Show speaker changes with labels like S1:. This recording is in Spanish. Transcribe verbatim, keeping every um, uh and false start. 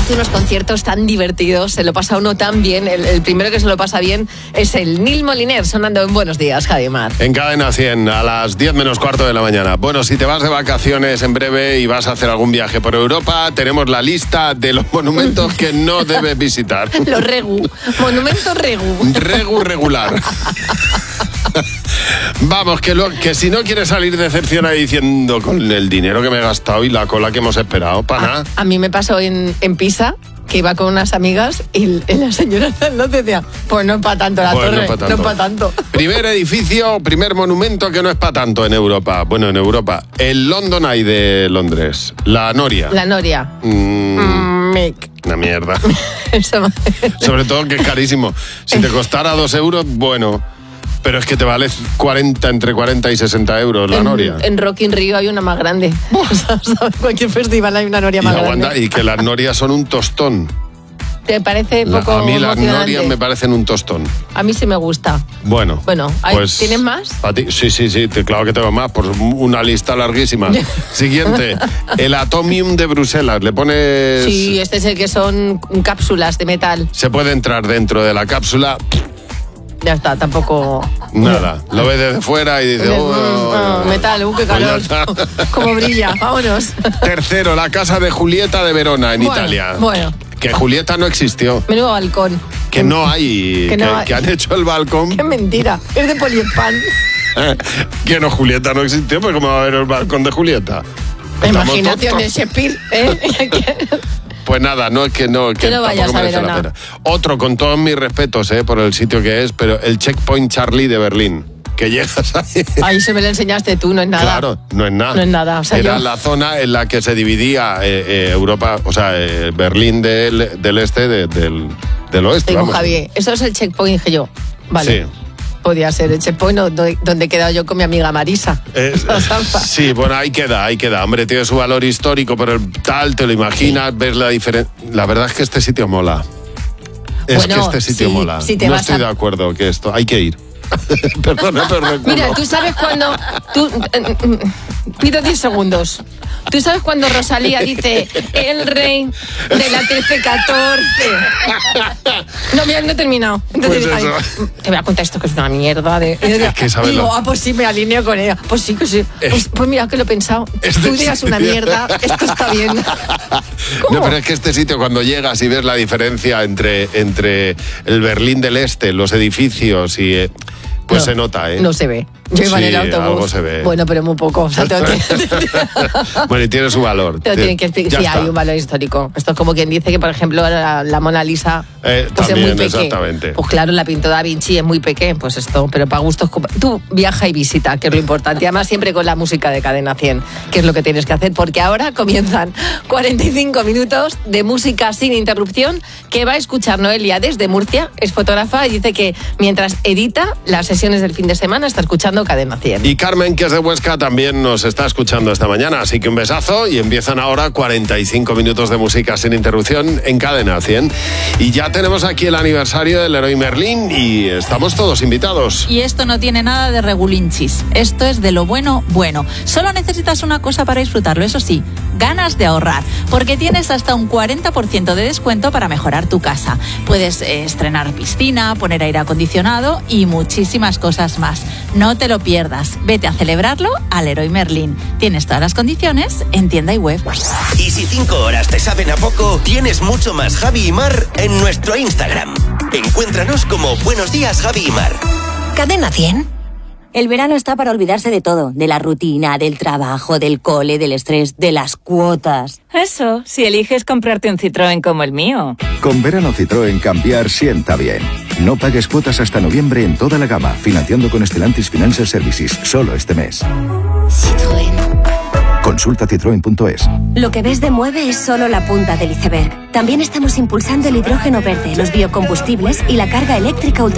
S1: hace unos conciertos tan divertidos, se lo pasa uno tan bien. El, el primero que se lo pasa bien es el Nil Moliner, sonando en Buenos Días, Javi y Mar.
S2: En Cadena cien, a las diez menos cuarto de la mañana. Bueno, si te vas de vacaciones en breve y vas a hacer algún viaje por Europa, tenemos la lista de los monumentos que no debes visitar.
S1: Los Regu, monumento Regu.
S2: Regu regular. Vamos, que, lo, que si no quieres salir decepcionado diciendo con el dinero que me he gastado y la cola que hemos esperado, para nada.
S1: A, a mí me pasó en, en Pisa, que iba con unas amigas y la señora no decía, pues no es para tanto la
S2: pues
S1: torre,
S2: no es para tanto.
S1: No es para tanto.
S2: Primer edificio, primer monumento que no es para tanto en Europa. Bueno, en Europa. El London Eye de Londres. La Noria.
S1: La Noria.
S2: Mm,
S1: mm, Mick.
S2: Una mierda.
S1: Eso.
S2: Sobre todo que es carísimo. Si te costara dos euros, bueno... Pero es que te vale cuarenta, entre cuarenta y sesenta euros la
S1: en,
S2: Noria.
S1: En Rock in Rio hay una más grande. ¿Sabes? Cualquier festival hay una Noria
S2: y
S1: más
S2: aguanta,
S1: grande.
S2: Y que las Norias son un tostón.
S1: ¿Te parece poco
S2: la, A mí las
S1: emocionante?
S2: Norias me parecen un tostón.
S1: A mí sí me gusta.
S2: Bueno.
S1: Bueno,
S2: pues,
S1: ¿tienes más?
S2: ¿Para ti? Sí, sí, sí, te, claro que tengo más, por una lista larguísima. Siguiente, el Atomium de Bruselas. Le pones...
S1: Sí, este es el que son cápsulas de metal.
S2: Se puede entrar dentro de la cápsula...
S1: Ya está, tampoco...
S2: Nada, lo ves desde fuera y dices... Oh,
S1: oh, oh, metal, uh, qué calor. Pues como brilla, vámonos.
S2: Tercero, la casa de Julieta de Verona, en
S1: bueno,
S2: Italia.
S1: Bueno.
S2: Que Julieta no existió.
S1: Menudo balcón.
S2: Que no hay. Que,
S1: que, no
S2: que,
S1: hay.
S2: que han hecho el balcón.
S1: Qué mentira, es de poliespan.
S2: Que no, Julieta no existió, pues ¿cómo va a haber el balcón de Julieta?
S1: Imaginación de Shakespeare, ¿eh?
S2: Pues nada, no es que no, que,
S1: que no vayas a
S2: merece la pena. Otro, con todos mis respetos eh, por el sitio que es, pero el Checkpoint Charlie de Berlín. Que llegas ahí.
S1: Ahí se me lo enseñaste tú, no es nada.
S2: Claro, no es nada.
S1: No es nada. O sea,
S2: Era
S1: yo...
S2: la zona en la que se dividía eh, eh, Europa, o sea, eh, Berlín del, del este de, del, del oeste.
S1: Digo,
S2: vamos.
S1: Javier, eso es el checkpoint, dije yo. Vale. Sí. Podía ser el checkpoint donde he quedado yo con mi amiga Marisa.
S2: Eh, sí, bueno, ahí queda, ahí queda. Hombre, tiene su valor histórico, pero el tal, te lo imaginas, sí. Ves la diferencia. La verdad es que este sitio mola. Es
S1: bueno,
S2: que este sitio
S1: sí,
S2: mola.
S1: Si te
S2: no
S1: vas
S2: estoy
S1: a...
S2: de acuerdo que esto, hay que ir. Perdona, pero recuerdo.
S1: Mira, tú sabes cuando... Tú, pido diez segundos. ¿Tú sabes cuando Rosalía dice el rey de la trece catorce? No, mira, no he terminado. Entonces,
S2: pues
S1: ay, te voy a contar esto que es una mierda. De,
S2: es que
S1: digo, lo... ah, pues sí, me alineo con ella. Pues sí, que sí. Pues, pues mira, que lo he pensado.
S2: Este
S1: Tú digas una mierda, esto está bien. ¿Cómo?
S2: No, pero es que este sitio, cuando llegas y ves la diferencia entre, entre el Berlín del Este, los edificios y... Eh, pues
S1: no,
S2: se nota, ¿eh?
S1: No se ve. Yo iba
S2: sí,
S1: en el autobús.
S2: Algo se ve.
S1: Bueno, pero muy poco. O sea, tengo que...
S2: Bueno, y tiene su valor.
S1: Te lo tienen que explicar. Sí, está. Hay un valor histórico. Esto es como quien dice que, por ejemplo, la, la Mona Lisa
S2: eh,
S1: pues
S2: también,
S1: es muy pequeña.
S2: Exactamente.
S1: Pues claro, la pintó Da Vinci, es muy pequeña. Pues esto, pero para gustos... Tú viaja y visita, que es lo importante. Y además siempre con la música de Cadena cien, que es lo que tienes que hacer. Porque ahora comienzan cuarenta y cinco minutos de música sin interrupción que va a escuchar Noelia desde Murcia. Es fotógrafa y dice que mientras edita las sesiones del fin de semana está escuchando Cadena cien.
S2: Y Carmen, que es de Huesca, también nos está escuchando esta mañana. Así que un besazo y empiezan ahora cuarenta y cinco minutos de música sin interrupción en Cadena cien. Y ya tenemos aquí el aniversario del Leroy Merlin y estamos todos invitados.
S3: Y esto no tiene nada de regulinchis. Esto es de lo bueno, bueno. Solo necesitas una cosa para disfrutarlo, eso sí, ganas de ahorrar. Porque tienes hasta un cuarenta por ciento de descuento para mejorar tu casa. Puedes eh, estrenar piscina, poner aire acondicionado y muchísimas cosas más. No te lo pierdas. Vete a celebrarlo al Leroy Merlin. Tienes todas las condiciones en tienda y web.
S4: Y si cinco horas te saben a poco, tienes mucho más Javi y Mar en nuestro Instagram. Encuéntranos como Buenos Días Javi y Mar.
S5: Cadena cien. El verano está para olvidarse de todo, de la rutina, del trabajo, del cole, del estrés, de las cuotas.
S6: Eso, si eliges comprarte un Citroën como el mío.
S7: Con verano Citroën cambiar sienta bien. No pagues cuotas hasta noviembre en toda la gama, financiando con Stellantis Financial Services, solo este mes.
S5: Citroën.
S7: Consulta citroen punto es.
S5: Lo que ves de Mueve es solo la punta del iceberg. También estamos impulsando el hidrógeno verde, los biocombustibles y la carga eléctrica ultra